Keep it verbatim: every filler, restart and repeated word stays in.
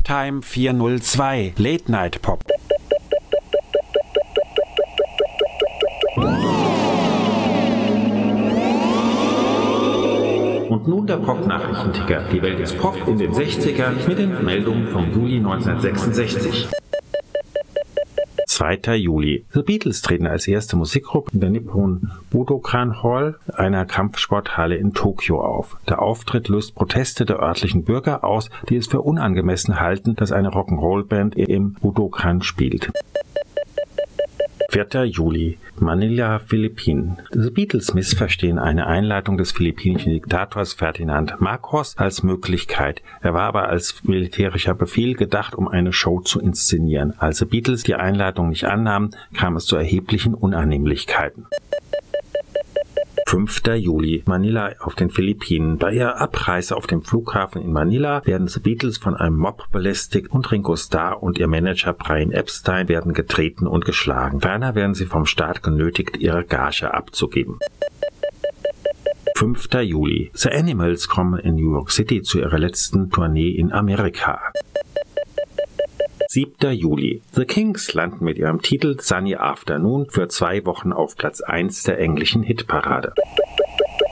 Poptime vierhundertzwei, Late Night Pop. Und nun der Pop-Nachrichtenticker. Die Welt ist Pop in den sechzigern mit den Meldungen vom Juli neunzehnhundertsechsundsechzig. zweiter Juli. The Beatles treten als erste Musikgruppe in der Nippon Budokan Hall, einer Kampfsporthalle in Tokio, auf. Der Auftritt löst Proteste der örtlichen Bürger aus, die es für unangemessen halten, dass eine Rock'n'Roll-Band im Budokan spielt. vierter Juli. Manila, Philippinen. The Beatles missverstehen eine Einladung des philippinischen Diktators Ferdinand Marcos als Möglichkeit. Er war aber als militärischer Befehl gedacht, um eine Show zu inszenieren. Als The Beatles die Einladung nicht annahmen, kam es zu erheblichen Unannehmlichkeiten. fünfter Juli. Manila auf den Philippinen. Bei ihrer Abreise auf dem Flughafen in Manila werden The Beatles von einem Mob belästigt und Ringo Starr und ihr Manager Brian Epstein werden getreten und geschlagen. Ferner werden sie vom Staat genötigt, ihre Gage abzugeben. fünfter Juli. The Animals kommen in New York City zu ihrer letzten Tournee in Amerika. siebter Juli. The Kings landen mit ihrem Titel Sunny Afternoon für zwei Wochen auf Platz eins der englischen Hitparade.